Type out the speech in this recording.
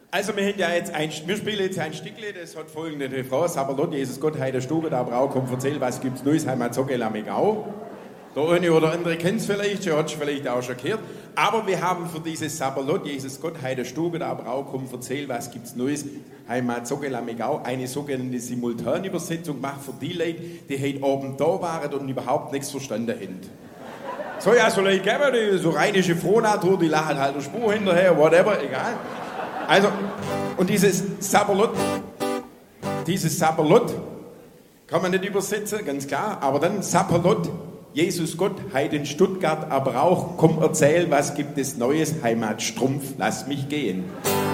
Also wir spielen jetzt ein Stückle, das hat folgende Refrain. Saberlot, Jesus Gott, Heide Stube, da Brau, komm, erzähl, was gibt's Neues, Heimat, Zoggela, Megau. Der eine oder andere kennt es vielleicht, der hat es vielleicht auch schon gehört. Aber wir haben für dieses Saberlot, Jesus Gott, Heide Stube, da Brau, komm, erzähl, was gibt's Neues, Heimat, Zoggela, Megau, eine sogenannte Simultanübersetzung gemacht für die Leute, die heute oben da waren und überhaupt nichts verstanden haben. So, ja, so Leute geben, die so rheinische Frohnatur, die lachen halt der Spur hinterher, whatever, egal. Also, und dieses Saberlot kann man nicht übersetzen, ganz klar, aber dann Saberlot, Jesus Gott, Heiden Stuttgart, aber auch, komm erzähl, was gibt es Neues, Heimat Strumpf, lass mich gehen.